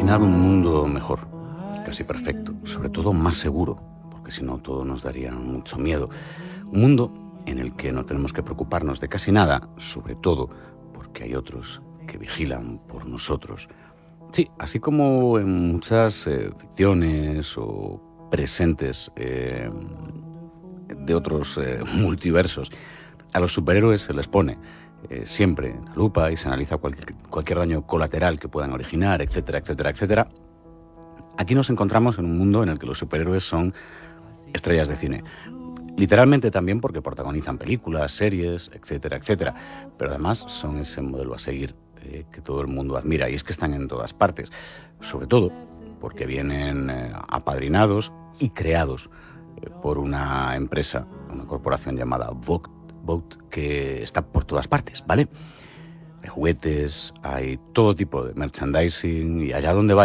imaginado un mundo mejor, casi perfecto, sobre todo más seguro, porque si no todo nos daría mucho miedo. Un mundo en el que no tenemos que preocuparnos de casi nada, sobre todo porque hay otros que vigilan por nosotros. Sí, así como en muchas ficciones o presentes de otros multiversos, a los superhéroes se les pone siempre en la lupa y se analiza cualquier daño colateral que puedan originar, etcétera, etcétera, etcétera. Aquí nos encontramos en un mundo en el que los superhéroes son estrellas de cine. Literalmente también porque protagonizan películas, series, etcétera, etcétera. Pero además son ese modelo a seguir que todo el mundo admira, y es que están en todas partes. Sobre todo porque vienen apadrinados y creados por una empresa, una corporación llamada Vought, que está por todas partes, ¿vale? Hay juguetes, hay todo tipo de merchandising, y allá donde vaya